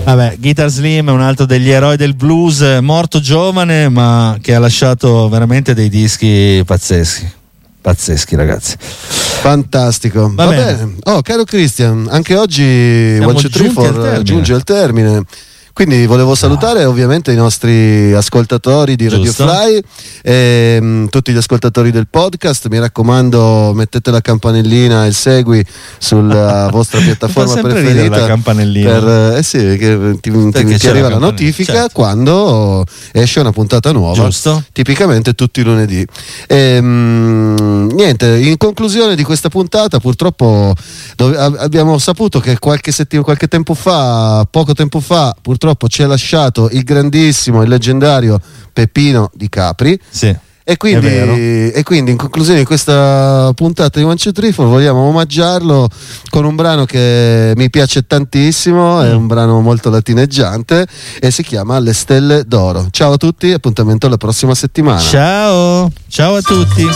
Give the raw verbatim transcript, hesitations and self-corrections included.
Vabbè, Guitar Slim è un altro degli eroi del blues, morto giovane ma che ha lasciato veramente dei dischi pazzeschi. Pazzeschi, ragazzi. Fantastico. Va, Va bene. bene. Oh, caro Christian, anche oggi Siamo One Two Three Four giunge al termine. Quindi volevo salutare no. ovviamente i nostri ascoltatori di Radio Giusto. Fly e mh, tutti gli ascoltatori del podcast. Mi raccomando, mettete la campanellina e segui sulla vostra piattaforma preferita. La campanellina. Per, eh sì, che ti, ti, ti arriva la, la notifica certo. quando esce una puntata nuova. Giusto. Tipicamente tutti i lunedì. E, mh, niente, in conclusione di questa puntata, purtroppo dove, abbiamo saputo che qualche settimana, qualche tempo fa, poco tempo fa, purtroppo ci ha lasciato il grandissimo, il leggendario Peppino Di Capri. Sì. E quindi, e quindi in conclusione di questa puntata di One Two Three Four vogliamo omaggiarlo con un brano che mi piace tantissimo, è un brano molto latineggiante e si chiama Le Stelle d'Oro. Ciao a tutti, appuntamento alla prossima settimana. Ciao, ciao a tutti.